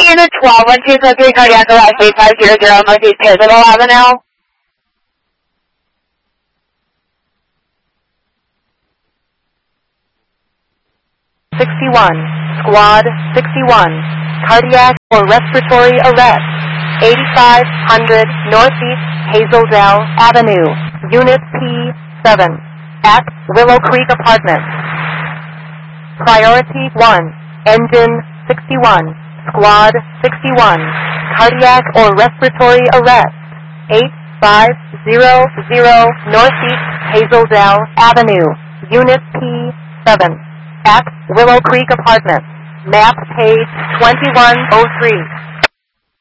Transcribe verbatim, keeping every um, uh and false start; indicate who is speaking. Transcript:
Speaker 1: Unit twelve, one two seven three, cardiac arrest, eight five zero zero, Northeast Pivotal Avenue.
Speaker 2: sixty-one, Squad sixty-one, cardiac or respiratory arrest, eighty-five hundred Northeast Hazeldale Avenue, Unit P seven, at Willow Creek Apartments. Priority one, Engine sixty-one, Squad sixty-one, cardiac or respiratory arrest, eight five zero zero Northeast Hazeldale Avenue, Unit P seven, at Willow Creek Apartments, map page twenty-one oh three.